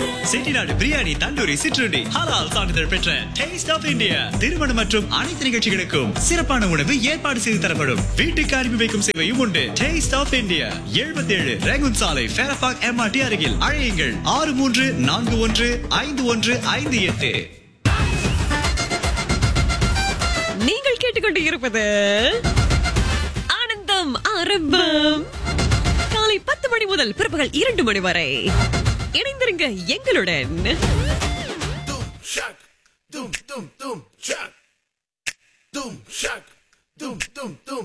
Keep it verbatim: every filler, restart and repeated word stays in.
செட்டிநாடு பிரியாணி, தந்தூரி, சிற்றுண்டி, ஹலால் சான்றிதழ் பெற்ற டேஸ்ட் ஆஃப் இந்தியா. திருமணம் மற்றும் அனைத்து நிகழ்ச்சிகளுக்கும் சிறப்பான உணவு ஏற்பாடு செய்து தரப்படும். வீட்டுக்கு அனுப்பி வைக்கும் சேவையும் உண்டு. டேஸ்ட் ஆஃப் இந்தியா, எழுபத்தி ஏழு ரேகுன் சாலை, ஃபேரபாக் எம்ஆர்டி அருகில். அழையுங்கள் ஆறு மூன்று நான்கு ஒன்று ஐந்து ஒன்று ஐந்து எட்டு. நீங்கள் கேட்டுக்கொண்டு இருப்பது ஆனந்தம் ஆரம்பம். காலை பத்து மணி முதல் பிற்பகல் இரண்டு மணி வரை இணைந்திருங்க எங்களுடன். Doom shack, doom doom doom shack, doom shack, doom doom doom.